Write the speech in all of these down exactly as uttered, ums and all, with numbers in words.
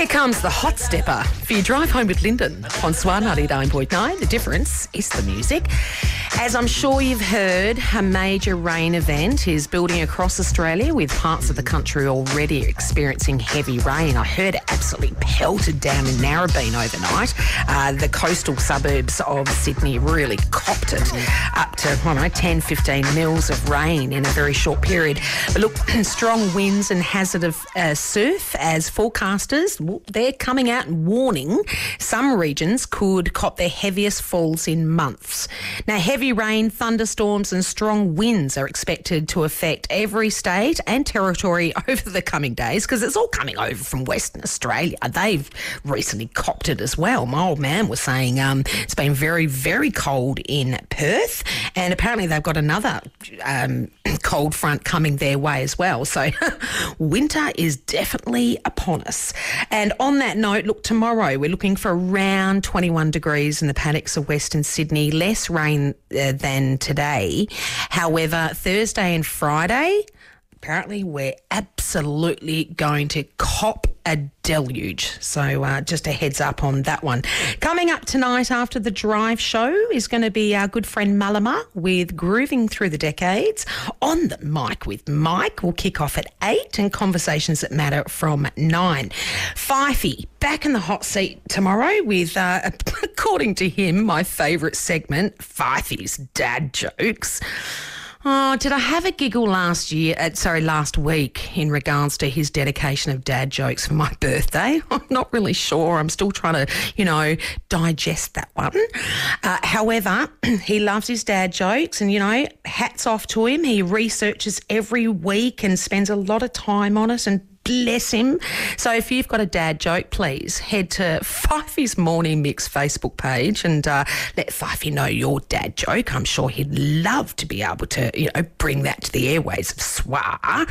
Here comes the hot stepper for your drive home with Lyndon on Swan ninety-nine point nine. The difference is the music. As I'm sure you've heard, a major rain event is building across Australia, with parts of the country already experiencing heavy rain. I heard it absolutely pelted down in Narrabeen overnight. Uh, the coastal suburbs of Sydney really copped it up to, I don't know, ten, fifteen mils of rain in a very short period. But look, strong winds and hazard of uh, surf as forecasters, they're coming out and warning some regions could cop their heaviest falls in months. Now, heavy rain, thunderstorms and strong winds are expected to affect every state and territory over the coming days, because it's all coming over from Western Australia. They've recently copped it as well. My old man was saying um, it's been very, very cold in Perth, and apparently they've got another um, cold front coming their way as well. So winter is definitely upon us. And on that note, look, tomorrow we're looking for around twenty-one degrees in the paddocks of Western Sydney, less rain uh, than today. However, Thursday and Friday, apparently we're absolutely going to cop a deluge. So uh, just a heads up on that one. Coming up tonight after the drive show is going to be our good friend Malama with Grooving Through the Decades. On the mic with Mike will kick off at eight and Conversations That Matter from nine. Fifey back in the hot seat tomorrow with, uh, according to him, my favourite segment, Fifey's Dad Jokes. Oh, did I have a giggle last year, uh, sorry, last week in regards to his dedication of dad jokes for my birthday? I'm not really sure. I'm still trying to, you know, digest that one. Uh, however, he loves his dad jokes and, you know, hats off to him. He researches every week and spends a lot of time on it, and bless him. So if you've got a dad joke, please head to Fifey's Morning Mix Facebook page and uh, let Fifey know your dad joke. I'm sure he'd love to be able to, you know, bring that to the airways of S W A.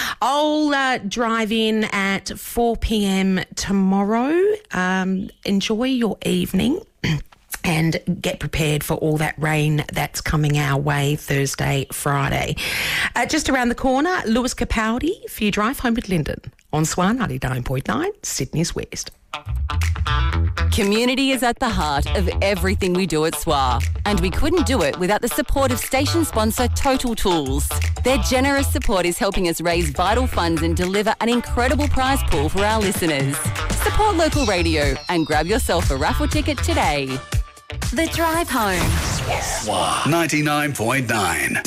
I'll uh, drive in at four p.m. tomorrow. Um, enjoy your evening. And get prepared for all that rain that's coming our way Thursday, Friday. Uh, just around the corner, Lewis Capaldi for your drive home with Lyndon on Swan ninety-nine point nine, Sydney's West. Community is at the heart of everything we do at S W A, and we couldn't do it without the support of station sponsor Total Tools. Their generous support is helping us raise vital funds and deliver an incredible prize pool for our listeners. Support local radio and grab yourself a raffle ticket today. The Drive Home. S W A ninety-nine point nine.